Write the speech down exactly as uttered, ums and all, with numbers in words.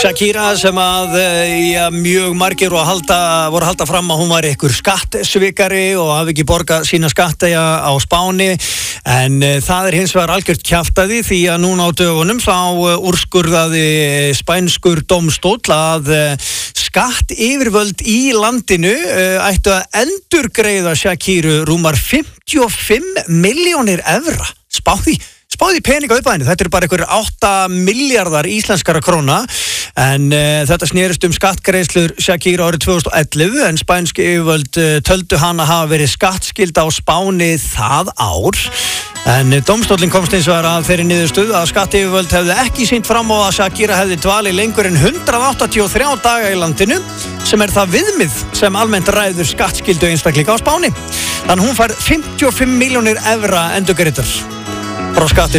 Shakira sem að já, mjög margir voru að halda, voru að halda fram að hún var einhver skattsvikari og hafi ekki borgað sína skatta á Spáni en uh, það er hins vegar algjört kjaftaði því að núna á dögunum þá uh, úrskurðaði spænskur dómstóll að uh, skatt yfirvöld í landinu uh, ættu að endurgreiða Shakiru rúmar fimmtíu og fimm milljónir evra. Spáði Spáði peninga upp að henni, þetta eru bara einhverjir átta milljarðar íslenskara króna en uh, þetta snerist um skattgreiðslur Shakira árið tvö þúsund og ellefu en spænsk yfirvöld uh, töldu hana hafa verið skattskylda á Spáni það ár en uh, dómstóllinn komst eins og var að þeirri niðurstöðu að skattyfirvöld hefði ekki sýnt fram á að Shakira hefði dvalið lengur en hundrað áttatíu og þrjá daga í landinu sem er það viðmið sem almennt ræður skattskyldu einstaklinga á Spáni. Þannig hún fær fimmtíu og fimm milljónir evra endurgreiddar frá skatti